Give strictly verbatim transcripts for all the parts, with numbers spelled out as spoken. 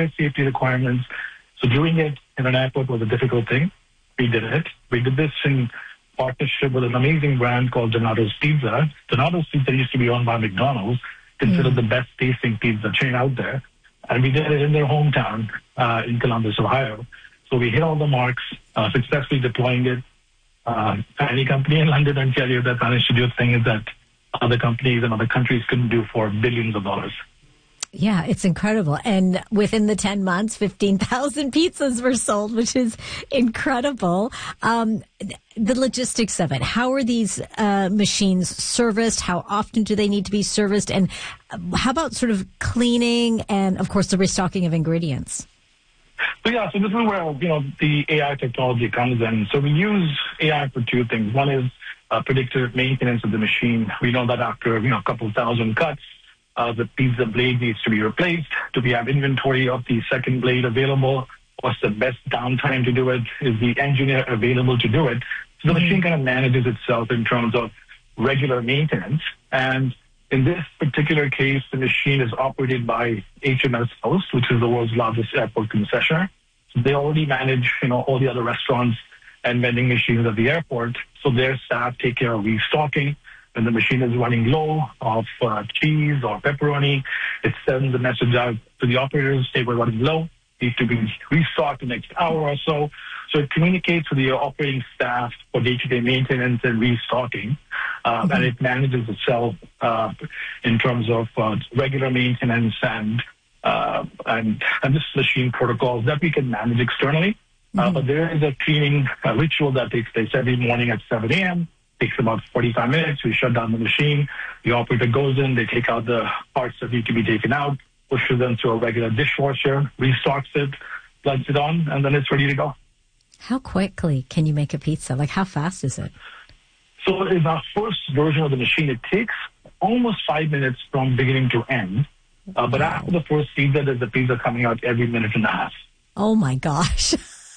higher safety requirements. So doing it in an airport was a difficult thing. We did it. We did this in partnership with an amazing brand called Donato's Pizza. Donato's Pizza used to be owned by McDonald's, considered mm. the best tasting pizza chain out there. And we did it in their hometown uh, in Columbus, Ohio. So we hit all the marks, uh, successfully deploying it. Uh, any company in London and tell you that managed to do things that other companies and other countries couldn't do for billions of dollars. Yeah, it's incredible. And within the ten months, fifteen thousand pizzas were sold, which is incredible. Um, the logistics of it, how are these uh, machines serviced? How often do they need to be serviced? And how about sort of cleaning and, of course, the restocking of ingredients? So, yeah, so this is where, you know, the A I technology comes in. So we use A I for two things. One is uh, predictive maintenance of the machine. We know that after, you know, a couple thousand cuts, Uh, the pizza blade needs to be replaced. Do we have inventory of the second blade available? What's the best downtime to do it? Is the engineer available to do it? So the mm-hmm. machine kind of manages itself in terms of regular maintenance. And in this particular case, the machine is operated by H M S Host, which is the world's largest airport concessionaire. So they already manage, you know, all the other restaurants and vending machines at the airport. So their staff take care of restocking. When the machine is running low of uh, cheese or pepperoni, it sends a message out to the operators, say we're running low, need to be restocked the next hour or so. So it communicates with the operating staff for day-to-day maintenance and restocking, uh, mm-hmm. and it manages itself uh, in terms of uh, regular maintenance and, uh, and and just machine protocols that we can manage externally. Mm-hmm. Uh, but there is a cleaning uh, ritual that takes place every morning at seven a.m., takes about forty-five minutes. We shut down the machine. The operator goes in. They take out the parts that need to be taken out, pushes them through a regular dishwasher, restocks it, plugs it on, and then it's ready to go. How quickly can you make a pizza? Like, how fast is it? So in our first version of the machine, it takes almost five minutes from beginning to end. Uh, but wow. after the first pizza, there's a pizza coming out every minute and a half. Oh, my gosh.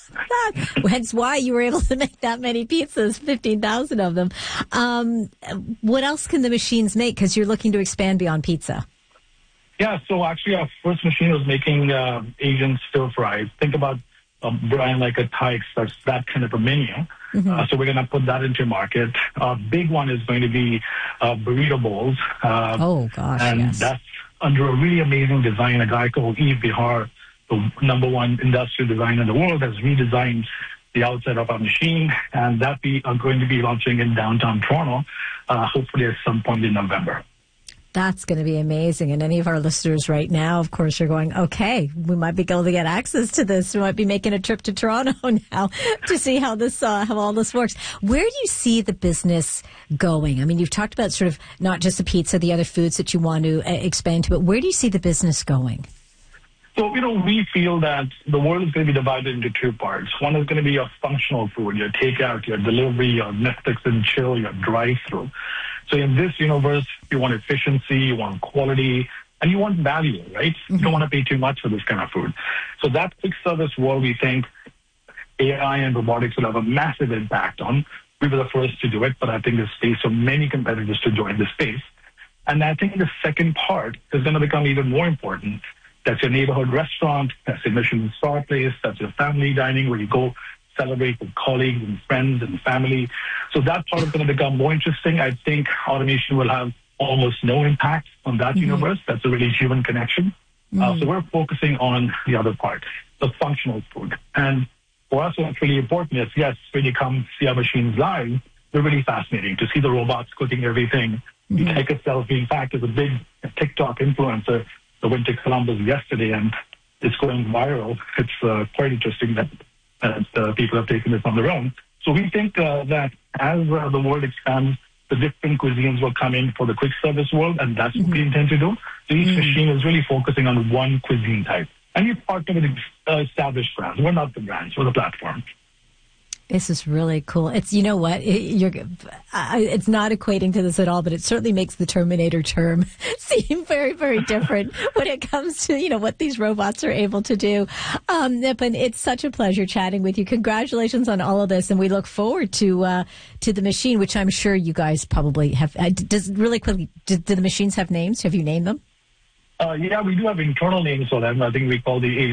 Hence why you were able to make that many pizzas, fifteen thousand of them. Um, what else can the machines make? Because you're looking to expand beyond pizza. Yeah, so actually our first machine was making uh, Asian stir fries. Think about a brand like a Thai Express, that kind of a menu. Mm-hmm. Uh, so we're going to put that into market. Our big one is going to be uh, burrito bowls. Uh, oh, gosh, And yes. that's under a really amazing design. A guy called Yves Bihar, the number one industrial designer in the world, has redesigned the outside of our machine, and that we are going to be launching in downtown Toronto, uh, hopefully at some point in November. That's going to be amazing. And any of our listeners right now, of course, are going, okay, we might be able to get access to this. We might be making a trip to Toronto now to see how this, uh, how all this works. Where do you see the business going? I mean, you've talked about sort of not just the pizza, the other foods that you want to uh, expand to, but where do you see the business going? So, you know, we feel that the world is going to be divided into two parts. One is going to be your functional food, your takeout, your delivery, your Netflix and chill, your drive-through. So in this universe, you want efficiency, you want quality, and you want value, right? Mm-hmm. You don't want to pay too much for this kind of food. So that quick service world, we think A I and robotics will have a massive impact on. We were the first to do it, but I think there's space for many competitors to join the space. And I think the second part is going to become even more important. That's your neighborhood restaurant, that's your Michelin star place, that's your family dining where you go celebrate with colleagues and friends and family. So that part is going to become more interesting. I think automation will have almost no impact on that mm-hmm. universe. That's a really human connection. Mm-hmm. Uh, so we're focusing on the other part, the functional food. And for us, what's really important is, yes, when you come see our machines live, they're really fascinating to see the robots cooking everything. Mm-hmm. You take a selfie. In fact, there's a big TikTok influencer that went to Columbus yesterday, and it's going viral. It's uh, quite interesting that and uh, people have taken this on their own. So we think uh, that as uh, the world expands, the different cuisines will come in for the quick service world, and that's mm-hmm. what we intend to do. So each mm-hmm. machine is really focusing on one cuisine type. And you partner with uh, established brands. We're not the brands, we're the platform. This is really cool. It's, you know what, it, you're, uh, it's not equating to this at all, but it certainly makes the Terminator term seem very, very different when it comes to, you know, what these robots are able to do. Um, Nipun, it's such a pleasure chatting with you. Congratulations on all of this, and we look forward to uh, to the machine, which I'm sure you guys probably have. Uh, does really quickly, do, do the machines have names? Have you named them? Uh, yeah, we do have internal names for them. I think we call the